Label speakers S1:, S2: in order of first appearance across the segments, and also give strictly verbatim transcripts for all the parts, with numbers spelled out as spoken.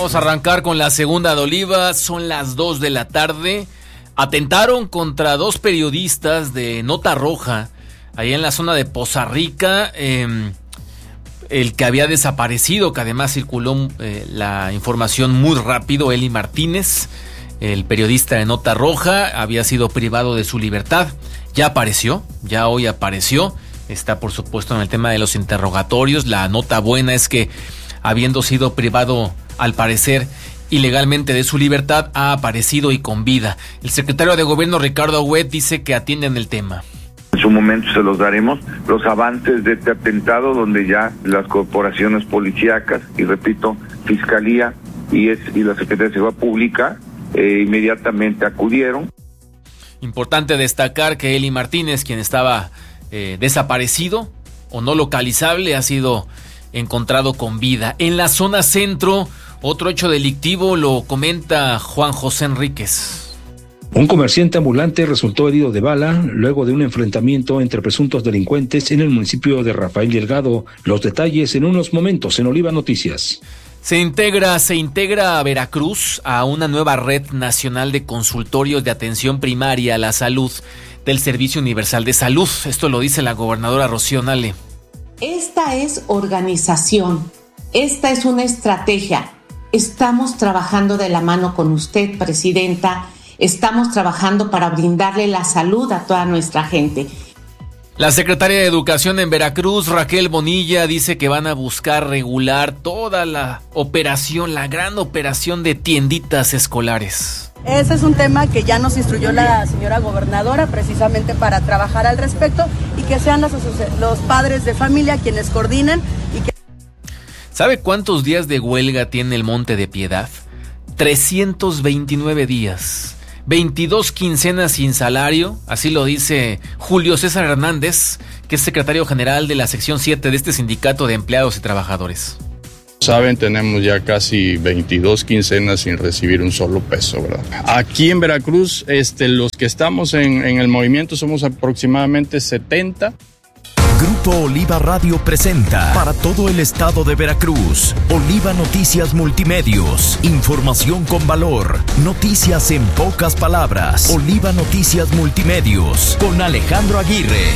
S1: Vamos a arrancar con la segunda de Oliva. Son las dos de la tarde. Atentaron contra dos periodistas de Nota Roja, ahí en la zona de Poza Rica. Eh, el que había desaparecido, que además circuló eh, la información muy rápido, Eli Martínez, el periodista de Nota Roja, había sido privado de su libertad. Ya apareció, ya hoy apareció. Está, por supuesto, en el tema de los interrogatorios. La nota buena es que, habiendo sido privado, al parecer, ilegalmente de su libertad, ha aparecido y con vida. El secretario de Gobierno, Ricardo Agüed, dice que atienden el tema.
S2: En su momento se los daremos, los avances de este atentado, donde ya las corporaciones policíacas, y repito, Fiscalía y, es, y la Secretaría de Seguridad Pública, eh, inmediatamente acudieron.
S1: Importante destacar que Eli Martínez, quien estaba eh, desaparecido o no localizable, ha sido encontrado con vida. En la zona centro, otro hecho delictivo, lo comenta Juan José Enríquez.
S3: Un comerciante ambulante resultó herido de bala luego de un enfrentamiento entre presuntos delincuentes en el municipio de Rafael Delgado. Los detalles en unos momentos en Oliva Noticias.
S1: Se integra, se integra a Veracruz a una nueva red nacional de consultorios de atención primaria a la salud del Servicio Universal de Salud. Esto lo dice la gobernadora Rocío Nale.
S4: Esta es organización, esta es una estrategia. Estamos trabajando de la mano con usted, presidenta. Estamos trabajando para brindarle la salud a toda nuestra gente.
S1: La secretaria de Educación en Veracruz, Raquel Bonilla, dice que van a buscar regular toda la operación, la gran operación de tienditas escolares.
S5: Ese es un tema que ya nos instruyó la señora gobernadora precisamente para trabajar al respecto y que sean los, los padres de familia quienes coordinen. Y que...
S1: ¿Sabe cuántos días de huelga tiene el Monte de Piedad? trescientos veintinueve días. veintidós quincenas sin salario, así lo dice Julio César Hernández, que es secretario general de la sección siete de este sindicato de empleados y trabajadores.
S6: Saben, tenemos ya casi veintidós quincenas sin recibir un solo peso, ¿verdad? Aquí en Veracruz, este, los que estamos en, en el movimiento somos aproximadamente setenta.
S7: Grupo Oliva Radio presenta para todo el estado de Veracruz, Oliva Noticias Multimedios, información con valor, noticias en pocas palabras. Oliva Noticias Multimedios, con Alejandro Aguirre.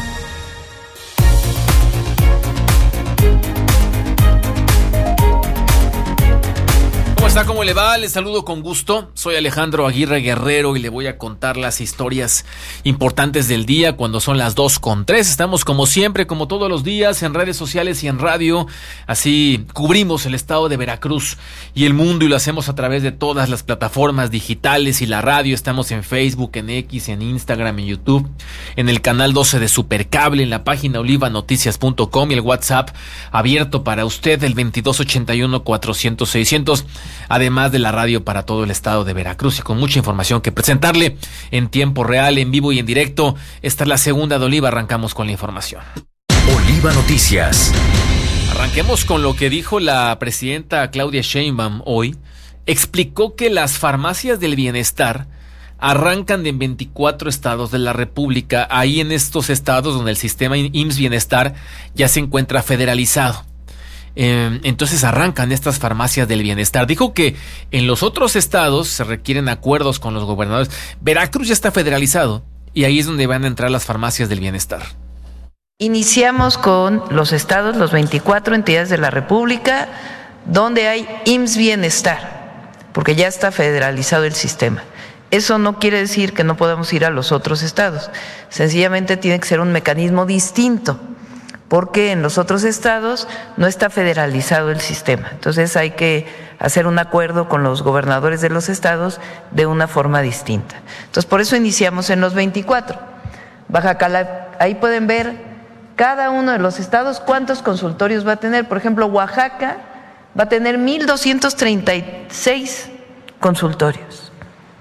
S1: ¿Cómo está? ¿Cómo le va? Les saludo con gusto. Soy Alejandro Aguirre Guerrero y le voy a contar las historias importantes del día cuando son las dos con tres. Estamos como siempre, como todos los días, en redes sociales y en radio. Así cubrimos el estado de Veracruz y el mundo y lo hacemos a través de todas las plataformas digitales y la radio. Estamos en Facebook, en X, en Instagram, en YouTube, en el canal doce de Supercable, en la página oliva noticias punto com y el WhatsApp abierto para usted, el veintidós ochenta y uno cuatrocientos seiscientos. Además de la radio para todo el estado de Veracruz y con mucha información que presentarle en tiempo real, en vivo y en directo. Esta es la segunda de Oliva, arrancamos con la información.
S7: Oliva Noticias.
S1: Arranquemos con lo que dijo la presidenta Claudia Sheinbaum hoy. Explicó que las farmacias del bienestar arrancan de veinticuatro estados de la República, ahí en estos estados donde el sistema I M S S Bienestar ya se encuentra federalizado. Eh, entonces arrancan estas farmacias del bienestar. Dijo que en los otros estados se requieren acuerdos con los gobernadores. Veracruz ya está federalizado y ahí es donde van a entrar las farmacias del bienestar.
S8: Iniciamos con los estados, los veinticuatro entidades de la República, donde hay I M S S Bienestar, porque ya está federalizado el sistema. Eso no quiere decir que no podamos ir a los otros estados. Sencillamente tiene que ser un mecanismo distinto, porque en los otros estados no está federalizado el sistema. Entonces hay que hacer un acuerdo con los gobernadores de los estados de una forma distinta. Entonces por eso iniciamos en los veinticuatro. Baja California, ahí pueden ver cada uno de los estados cuántos consultorios va a tener. Por ejemplo, Oaxaca va a tener mil doscientos treinta y seis consultorios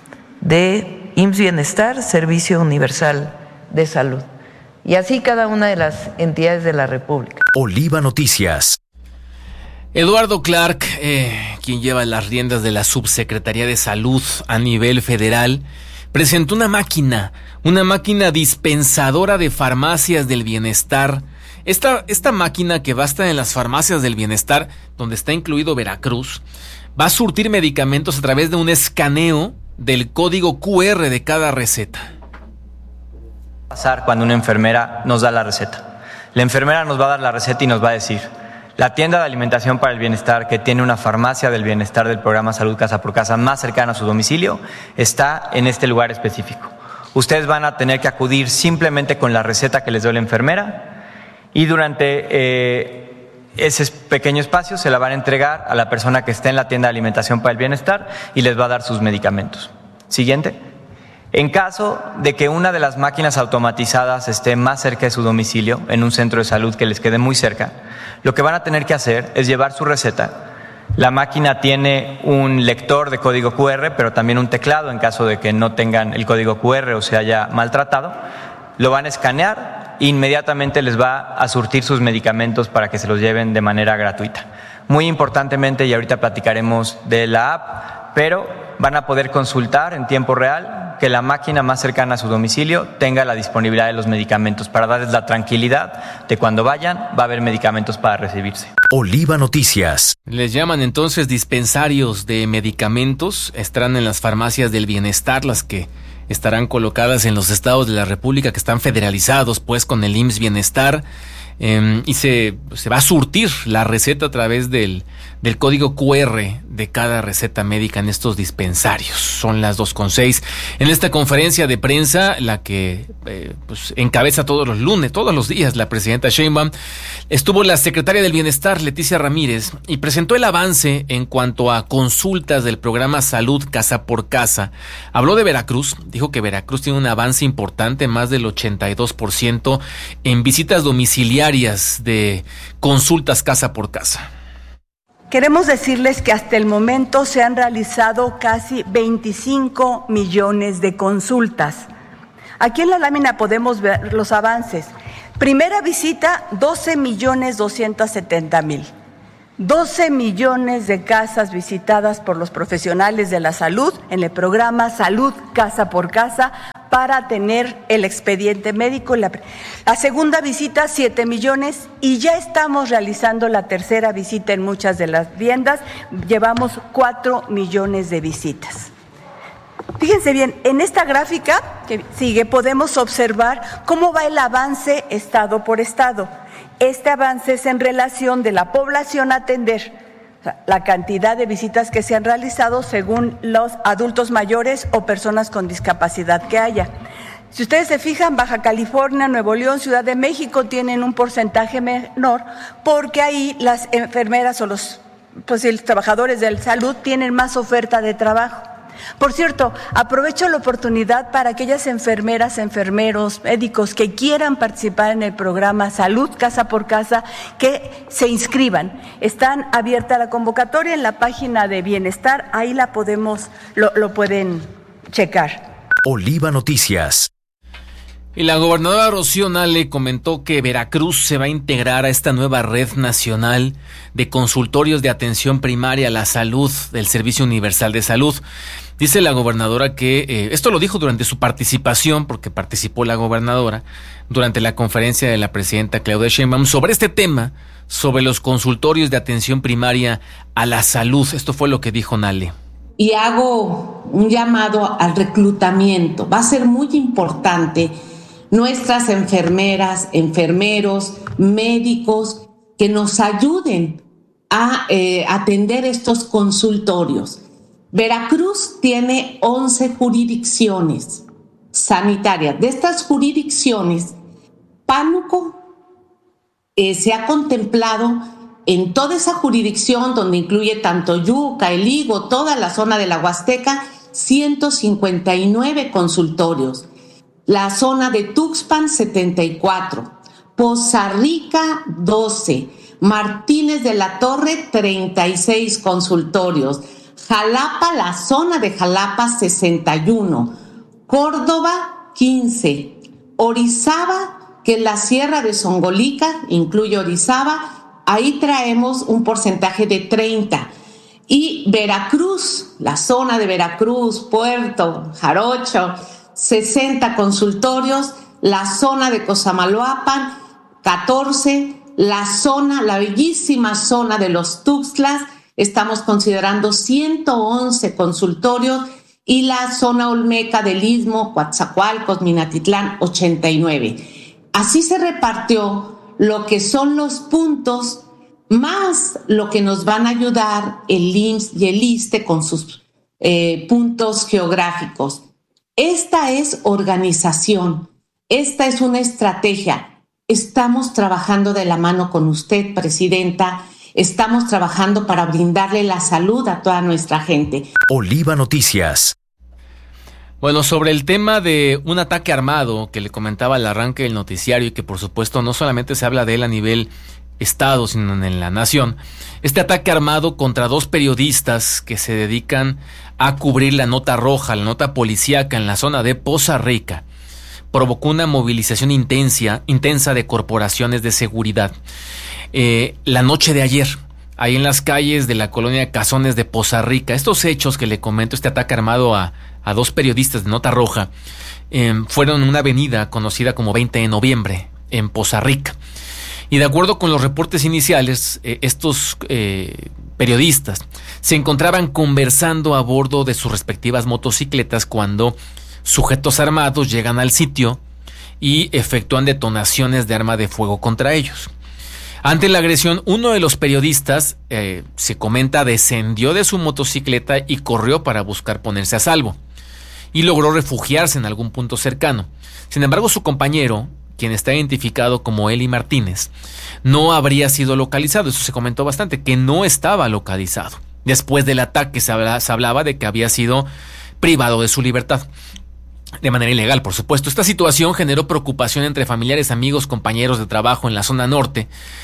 S8: de I M S S Bienestar, Servicio Universal de Salud. Y así cada una de las entidades de la República.
S7: Oliva Noticias.
S1: Eduardo Clark, eh, quien lleva las riendas de la Subsecretaría de Salud a nivel federal, presentó una máquina, una máquina dispensadora de farmacias del bienestar Esta, esta máquina que va a estar en las farmacias del bienestar, donde está incluido Veracruz, va a surtir medicamentos a través de un escaneo del código cu erre de cada receta.
S9: Pasar cuando una enfermera nos da la receta. La enfermera nos va a dar la receta y nos va a decir: la tienda de alimentación para el bienestar, que tiene una farmacia del bienestar del programa Salud Casa por Casa más cercana a su domicilio, está en este lugar específico. Ustedes van a tener que acudir simplemente con la receta que les dio la enfermera y durante eh, ese pequeño espacio se la van a entregar a la persona que esté en la tienda de alimentación para el bienestar y les va a dar sus medicamentos. Siguiente. En caso de que una de las máquinas automatizadas esté más cerca de su domicilio, en un centro de salud que les quede muy cerca, lo que van a tener que hacer es llevar su receta. La máquina tiene un lector de código cu erre, pero también un teclado en caso de que no tengan el código cu erre o se haya maltratado. Lo van a escanear e inmediatamente les va a surtir sus medicamentos para que se los lleven de manera gratuita. Muy importantemente, y ahorita platicaremos de la app, pero van a poder consultar en tiempo real que la máquina más cercana a su domicilio tenga la disponibilidad de los medicamentos para darles la tranquilidad de cuando vayan va a haber medicamentos para recibirse.
S7: Oliva Noticias.
S1: Les llaman entonces dispensarios de medicamentos. Estarán en las farmacias del bienestar, las que estarán colocadas en los estados de la República que están federalizados pues con el I M S S Bienestar. Eh, y se, se va a surtir la receta a través del, del código cu erre de cada receta médica en estos dispensarios. Son las dos con seis. En esta conferencia de prensa, la que eh, pues encabeza todos los lunes, todos los días, la presidenta Sheinbaum, estuvo la secretaria del Bienestar, Leticia Ramírez, y presentó el avance en cuanto a consultas del programa Salud Casa por Casa. Habló de Veracruz, dijo que Veracruz tiene un avance importante, más del ochenta y dos por ciento en visitas domiciliarias de consultas casa por casa.
S5: Queremos decirles que hasta el momento se han realizado casi veinticinco millones de consultas. Aquí en la lámina podemos ver los avances. Primera visita, doce millones doscientos setenta mil. doce millones de casas visitadas por los profesionales de la salud en el programa Salud Casa por Casa para tener el expediente médico. La, la segunda visita, siete millones, y ya estamos realizando la tercera visita en muchas de las viviendas. Llevamos cuatro millones de visitas. Fíjense bien, en esta gráfica que sigue podemos observar cómo va el avance estado por estado. Este avance es en relación de la población a atender, o sea, la cantidad de visitas que se han realizado según los adultos mayores o personas con discapacidad que haya. Si ustedes se fijan, Baja California, Nuevo León, Ciudad de México tienen un porcentaje menor porque ahí las enfermeras o los, pues, los trabajadores de la salud tienen más oferta de trabajo. Por cierto, aprovecho la oportunidad para aquellas enfermeras, enfermeros, médicos que quieran participar en el programa Salud Casa por Casa, que se inscriban. Están abierta la convocatoria en la página de Bienestar, ahí la podemos, lo, lo pueden checar.
S7: Oliva Noticias.
S1: Y la gobernadora Rocío Nale comentó que Veracruz se va a integrar a esta nueva red nacional de consultorios de atención primaria a la salud del Servicio Universal de Salud. Dice la gobernadora que, eh, esto lo dijo durante su participación, porque participó la gobernadora, durante la conferencia de la presidenta Claudia Sheinbaum, sobre este tema, sobre los consultorios de atención primaria a la salud. Esto fue lo que dijo Nale.
S4: Y hago un llamado al reclutamiento. Va a ser muy importante nuestras enfermeras, enfermeros, médicos, que nos ayuden a eh, atender estos consultorios. Veracruz tiene once jurisdicciones sanitarias. De estas jurisdicciones, Pánuco eh, se ha contemplado en toda esa jurisdicción, donde incluye tanto Yuca, El Higo, toda la zona de la Huasteca, ciento cincuenta y nueve consultorios. La zona de Tuxpan, setenta y cuatro. Poza Rica, doce. Martínez de la Torre, treinta y seis consultorios. Jalapa, la zona de Jalapa, sesenta y uno. Córdoba, quince. Orizaba, que es la Sierra de Zongolica, incluye Orizaba, ahí traemos un porcentaje de treinta. Y Veracruz, la zona de Veracruz, Puerto, Jarocho, sesenta consultorios. La zona de Cosamaloapan, catorce, la zona, la bellísima zona de los Tuxtlas, estamos considerando ciento once consultorios, y la zona olmeca del Istmo, Coatzacoalcos, Minatitlán, ochenta y nueve. Así se repartió lo que son los puntos, más lo que nos van a ayudar el I M S S y el ISSSTE con sus eh, puntos geográficos. Esta es organización, esta es una estrategia. Estamos trabajando de la mano con usted, Presidenta. Estamos trabajando para brindarle la salud a toda nuestra gente.
S7: Oliva Noticias.
S1: Bueno, sobre el tema de un ataque armado que le comentaba al arranque del noticiario y que por supuesto no solamente se habla de él a nivel estado, sino en la nación, este ataque armado contra dos periodistas que se dedican a cubrir la nota roja, la nota policíaca en la zona de Poza Rica, provocó una movilización intensa, intensa de corporaciones de seguridad. Eh, la noche de ayer, ahí en las calles de la colonia Cazones de Poza Rica, estos hechos que le comento, este ataque armado a, a dos periodistas de nota roja, eh, fueron en una avenida conocida como veinte de noviembre, en Poza Rica. Y de acuerdo con los reportes iniciales, eh, estos eh, periodistas se encontraban conversando a bordo de sus respectivas motocicletas cuando sujetos armados llegan al sitio y efectúan detonaciones de arma de fuego contra ellos. Ante la agresión, uno de los periodistas, eh, se comenta, descendió de su motocicleta y corrió para buscar ponerse a salvo, y logró refugiarse en algún punto cercano. Sin embargo, su compañero, quien está identificado como Eli Martínez, no habría sido localizado. Eso se comentó bastante, que no estaba localizado. Después del ataque se hablaba, se hablaba de que había sido privado de su libertad. De manera ilegal, por supuesto. Esta situación generó preocupación entre familiares, amigos, compañeros de trabajo en la zona norte,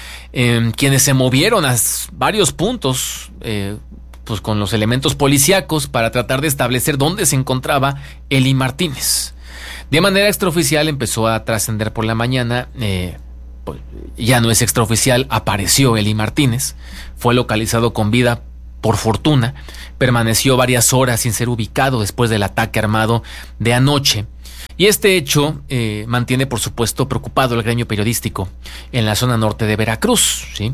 S1: eh, quienes se movieron a varios puntos eh, pues con los elementos policíacos para tratar de establecer dónde se encontraba Eli Martínez. De manera extraoficial empezó a trascender por la mañana, eh, pues, ya no es extraoficial, apareció Eli Martínez, fue localizado con vida por fortuna, permaneció varias horas sin ser ubicado después del ataque armado de anoche. Y este hecho eh, mantiene, por supuesto, preocupado el gremio periodístico en la zona norte de Veracruz, ¿sí?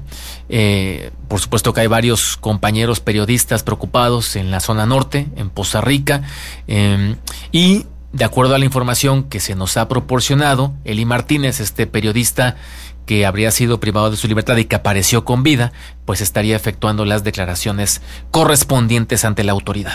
S1: Eh, por supuesto que hay varios compañeros periodistas preocupados en la zona norte, en Poza Rica, eh, y de acuerdo a la información que se nos ha proporcionado, Eli Martínez, este periodista que habría sido privado de su libertad y que apareció con vida, pues estaría efectuando las declaraciones correspondientes ante la autoridad.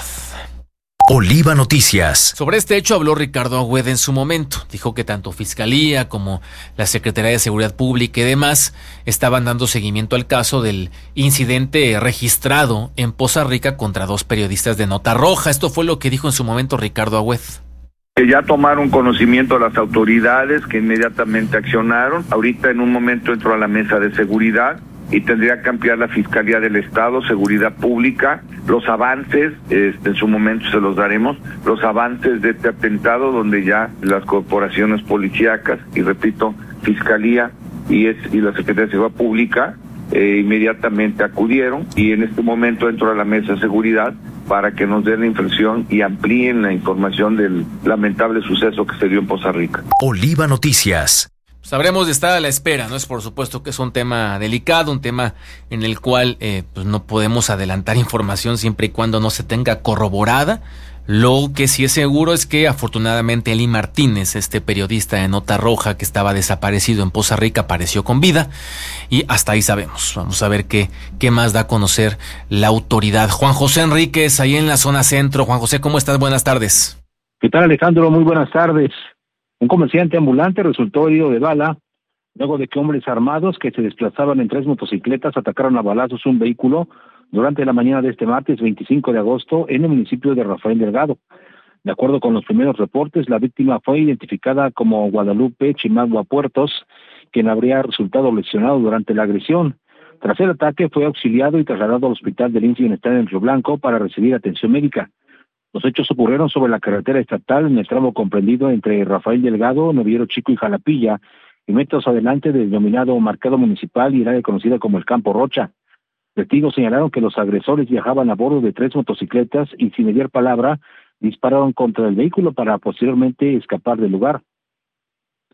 S7: Oliva Noticias.
S1: Sobre este hecho habló Ricardo Agüed en su momento. Dijo que tanto Fiscalía como la Secretaría de Seguridad Pública y demás estaban dando seguimiento al caso del incidente registrado en Poza Rica contra dos periodistas de Nota Roja. Esto fue lo que dijo en su momento Ricardo Agüed.
S2: Que ya tomaron conocimiento las autoridades, que inmediatamente accionaron. Ahorita en un momento entró a la mesa de seguridad y tendría que ampliar la Fiscalía del Estado, Seguridad Pública, los avances, este, en su momento se los daremos, los avances de este atentado, donde ya las corporaciones policíacas, y repito, Fiscalía y, es, y la Secretaría de Seguridad Pública, eh, inmediatamente acudieron, y en este momento entró a la mesa de seguridad para que nos den la información y amplíen la información del lamentable suceso que se dio en Poza Rica.
S7: Oliva Noticias.
S1: Sabremos de estar a la espera, ¿no? Es por supuesto que es un tema delicado, un tema en el cual eh, pues no podemos adelantar información siempre y cuando no se tenga corroborada. Lo que sí es seguro es que afortunadamente Eli Martínez, este periodista de Nota Roja que estaba desaparecido en Poza Rica, apareció con vida, y hasta ahí sabemos. Vamos a ver qué, qué más da a conocer la autoridad. Juan José Enríquez, ahí en la zona centro. Juan José, ¿cómo estás? Buenas tardes.
S10: ¿Qué tal, Alejandro? Muy buenas tardes. Un comerciante ambulante resultó herido de bala luego de que hombres armados que se desplazaban en tres motocicletas atacaron a balazos un vehículo durante la mañana de este martes veinticinco de agosto en el municipio de Rafael Delgado. De acuerdo con los primeros reportes, la víctima fue identificada como Guadalupe Chimagua Puertos, quien habría resultado lesionado durante la agresión. Tras el ataque fue auxiliado y trasladado al hospital del I M S S Bienestar en Río Blanco para recibir atención médica. Los hechos ocurrieron sobre la carretera estatal en el tramo comprendido entre Rafael Delgado, Noviero Chico y Jalapilla, y metros adelante del denominado Mercado Municipal y el área conocida como el Campo Rocha. Testigos señalaron que los agresores viajaban a bordo de tres motocicletas y sin mediar palabra dispararon contra el vehículo para posteriormente escapar del lugar.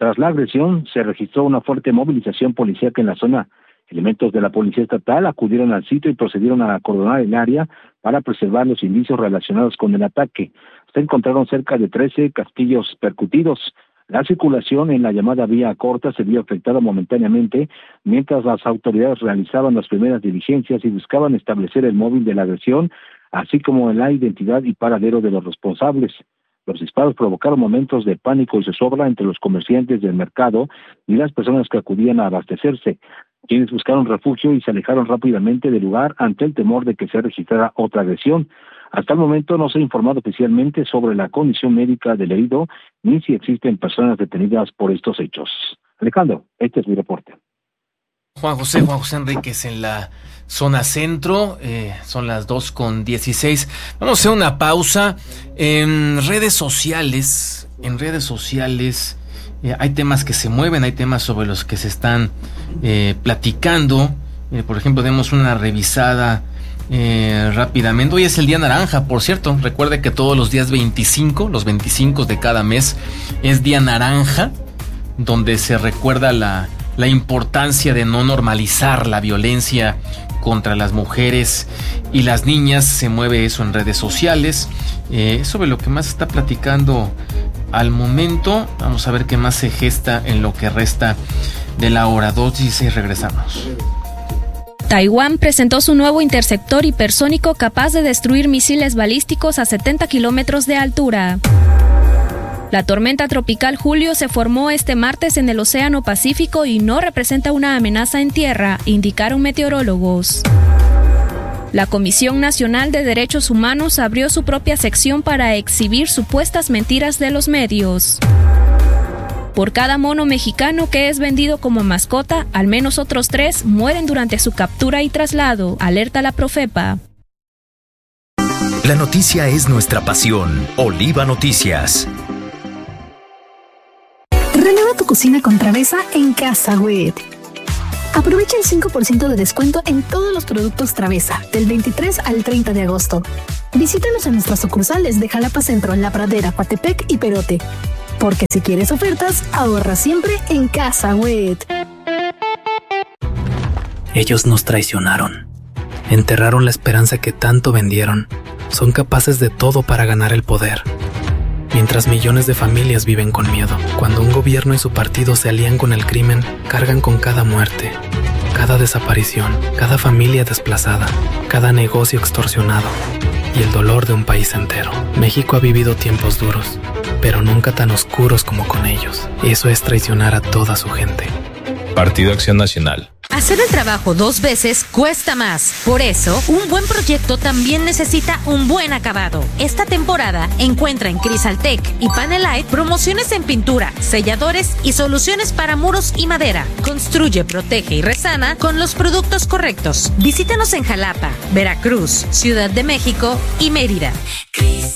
S10: Tras la agresión, se registró una fuerte movilización policíaca en la zona. Elementos de la Policía Estatal acudieron al sitio y procedieron a acordonar el área para preservar los indicios relacionados con el ataque. Se encontraron cerca de trece casquillos percutidos. La circulación en la llamada vía corta se vio afectada momentáneamente mientras las autoridades realizaban las primeras diligencias y buscaban establecer el móvil de la agresión, así como la identidad y paradero de los responsables. Los disparos provocaron momentos de pánico y zozobra entre los comerciantes del mercado y las personas que acudían a abastecerse, quienes buscaron refugio y se alejaron rápidamente del lugar ante el temor de que se registrara otra agresión. Hasta el momento no se ha informado oficialmente sobre la condición médica del herido ni si existen personas detenidas por estos hechos. Alejandro, este es mi reporte.
S1: Juan José, Juan José Enríquez en la zona centro, eh, son las dos con dieciséis. Vamos a hacer una pausa. En redes sociales, en redes sociales eh, hay temas que se mueven, hay temas sobre los que se están eh, platicando. Eh, por ejemplo, demos una revisada eh, rápidamente. Hoy es el día naranja, por cierto. Recuerde que todos los días veinticinco, los veinticinco de cada mes, es día naranja, donde se recuerda la... la importancia de no normalizar la violencia contra las mujeres y las niñas. Se mueve eso en redes sociales. Eh, sobre lo que más está platicando al momento. Vamos a ver qué más se gesta en lo que resta de la hora. Dos y seis, regresamos.
S11: Taiwán presentó su nuevo interceptor hipersónico capaz de destruir misiles balísticos a setenta kilómetros de altura. La tormenta tropical Julio se formó este martes en el Océano Pacífico y no representa una amenaza en tierra, indicaron meteorólogos. La Comisión Nacional de Derechos Humanos abrió su propia sección para exhibir supuestas mentiras de los medios. Por cada mono mexicano que es vendido como mascota, al menos otros tres mueren durante su captura y traslado, alerta la Profepa.
S7: La noticia es nuestra pasión. Oliva Noticias.
S12: Renueva tu cocina con Travesa en Casa Wet. Aprovecha el cinco por ciento de descuento en todos los productos Travesa, del veintitrés al treinta de agosto. Visítanos en nuestras sucursales de Jalapa Centro, La Pradera, Coatepec y Perote. Porque si quieres ofertas, ahorra siempre en Casa Wet.
S13: Ellos nos traicionaron. Enterraron la esperanza que tanto vendieron. Son capaces de todo para ganar el poder. Mientras millones de familias viven con miedo, cuando un gobierno y su partido se alían con el crimen, cargan con cada muerte, cada desaparición, cada familia desplazada, cada negocio extorsionado y el dolor de un país entero. México ha vivido tiempos duros, pero nunca tan oscuros como con ellos. Eso es traicionar a toda su gente.
S14: Partido Acción Nacional.
S15: Hacer el trabajo dos veces cuesta más. Por eso, un buen proyecto también necesita un buen acabado. Esta temporada encuentra en Crisaltec y Panelite promociones en pintura, selladores y soluciones para muros y madera. Construye, protege y resana con los productos correctos. Visítanos en Jalapa, Veracruz, Ciudad de México y Mérida.